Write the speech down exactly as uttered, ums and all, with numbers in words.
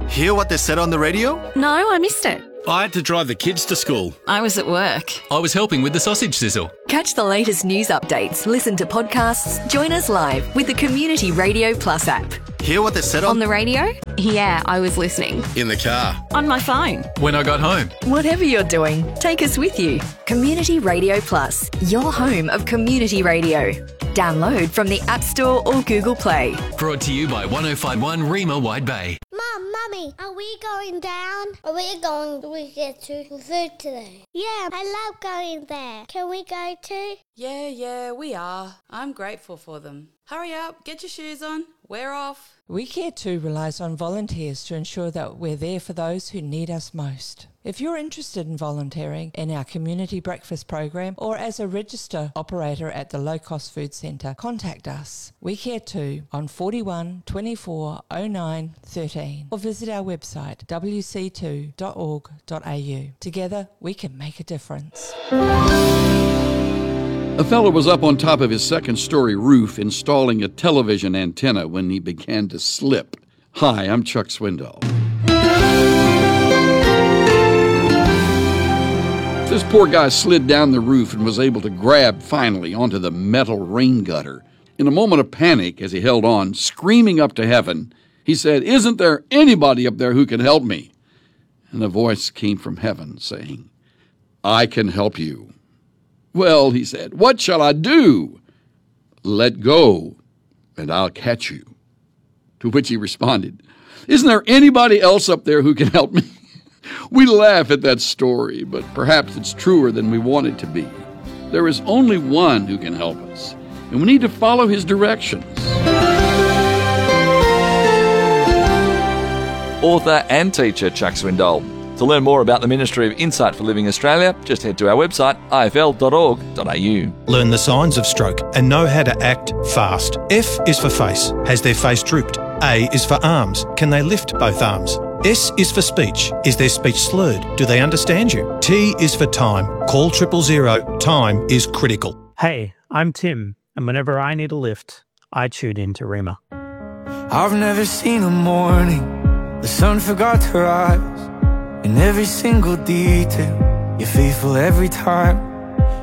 Hear what they said on the radio? No, I missed it. I had to drive the kids to school. I was at work. I was helping with the sausage sizzle. Catch the latest news updates, listen to podcasts, join us live with the Community Radio Plus app. Hear what they said on, On the radio? Yeah, I was listening. In the car. On my phone. When I got home. Whatever you're doing, take us with you. Community Radio Plus, your home of community radio. Download from the App Store or Google Play. Brought to you by one oh five one Rima Wide Bay. Mum, Mummy, are we going down? Are we going to we get to food today? Yeah, I love going there. Can we go too? Yeah, yeah, we are. I'm grateful for them. Hurry up, get your shoes on, we're off. We Care Too relies on volunteers to ensure that we're there for those who need us most. If you're interested in volunteering in our community breakfast program or as a register operator at the Low Cost Food Centre, contact us. We Care Too on forty-one twenty-four oh nine thirteen or visit our website w c two dot org dot a u. Together we can make a difference. A fellow was up on top of his second-story roof installing a television antenna when he began to slip. Hi, I'm Chuck Swindoll. This poor guy slid down the roof and was able to grab, finally, onto the metal rain gutter. In a moment of panic, as he held on, screaming up to heaven, he said, "Isn't there anybody up there who can help me?" And a voice came from heaven saying, "I can help you." "Well," he said, "what shall I do?" "Let go, and I'll catch you." To which he responded, "Isn't there anybody else up there who can help me?" We laugh at that story, but perhaps it's truer than we want it to be. There is only one who can help us, and we need to follow his directions. Author and teacher Chuck Swindoll. To learn more about the Ministry of Insight for Living Australia, just head to our website i f l dot org dot a u. Learn the signs of stroke and know how to act fast. F is for face. Has their face drooped? A is for arms. Can they lift both arms? S is for speech. Is their speech slurred? Do they understand you? T is for time. Call triple zero. Time is critical. Hey, I'm Tim, and whenever I need a lift, I tune in to Rima. I've never seen a morning the sun forgot to rise. In every single detail, you're faithful every time.